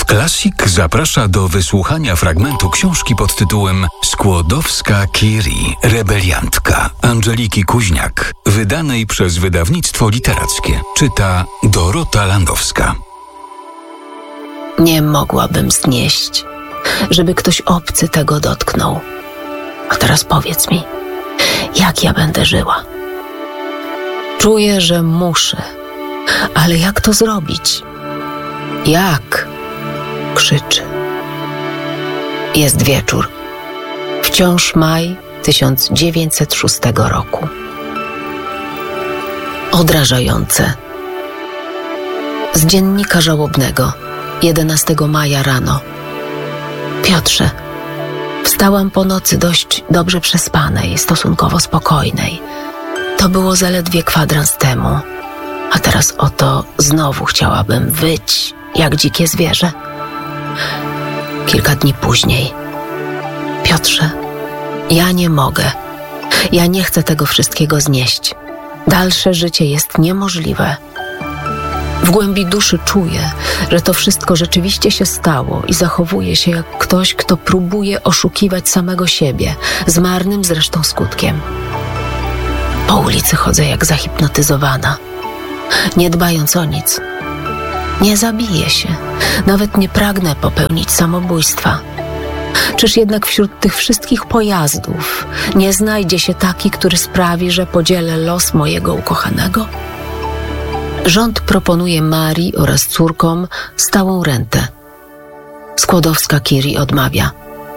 Classic zaprasza do wysłuchania fragmentu książki pod tytułem Skłodowska Kiri, rebeliantka Angeliki Kuźniak, wydanej przez wydawnictwo literackie. Czyta Dorota Landowska. Nie mogłabym znieść, żeby ktoś obcy tego dotknął. A teraz powiedz mi, jak ja będę żyła? Czuję, że muszę, ale jak to zrobić? Jak? Krzyczy. Jest wieczór. Wciąż maj 1906 roku. Odrażające. Z dziennika żałobnego 11 maja rano. Piotrze, wstałam po nocy dość dobrze przespanej, stosunkowo spokojnej. To było zaledwie kwadrans temu, a teraz oto znowu chciałabym wyć jak dzikie zwierzę. Kilka dni później. Piotrze, ja nie mogę. Ja nie chcę tego wszystkiego znieść. Dalsze życie jest niemożliwe. W głębi duszy czuję, że to wszystko rzeczywiście się stało i zachowuję się jak ktoś, kto próbuje oszukiwać samego siebie, z marnym zresztą skutkiem. Po ulicy chodzę jak zahipnotyzowana, nie dbając o nic. Nie zabiję się, nawet nie pragnę popełnić samobójstwa. Czyż jednak wśród tych wszystkich pojazdów nie znajdzie się taki, który sprawi, że podzielę los mojego ukochanego? Rząd proponuje Marii oraz córkom stałą rentę. Skłodowska Kiri odmawia.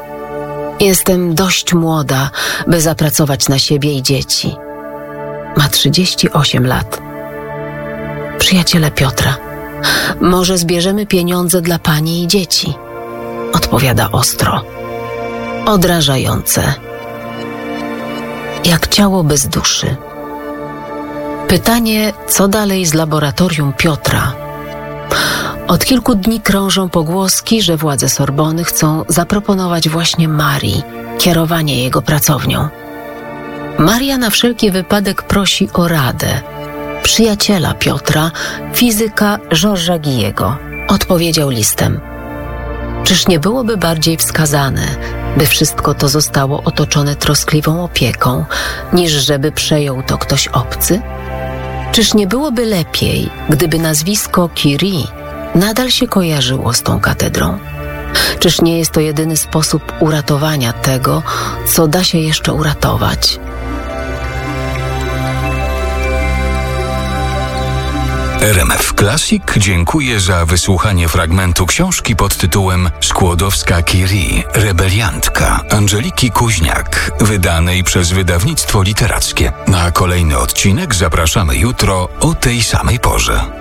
Jestem dość młoda, by zapracować na siebie i dzieci. Ma 38 lat. Przyjaciele Piotra, może zbierzemy pieniądze dla pani i dzieci? Odpowiada ostro. Odrażające. Jak ciało bez duszy. Pytanie, co dalej z laboratorium Piotra? Od kilku dni krążą pogłoski, że władze Sorbony chcą zaproponować właśnie Marii kierowanie jego pracownią. Maria na wszelki wypadek prosi o radę przyjaciela Piotra, fizyka Georgesa Guillet'ego. Odpowiedział listem. Czyż nie byłoby bardziej wskazane, by wszystko to zostało otoczone troskliwą opieką, niż żeby przejął to ktoś obcy? Czyż nie byłoby lepiej, gdyby nazwisko Curie nadal się kojarzyło z tą katedrą? Czyż nie jest to jedyny sposób uratowania tego, co da się jeszcze uratować? RMF Classic dziękuję za wysłuchanie fragmentu książki pod tytułem Skłodowska Kiri, rebeliantka Angeliki Kuźniak, wydanej przez wydawnictwo literackie. Na kolejny odcinek zapraszamy jutro o tej samej porze.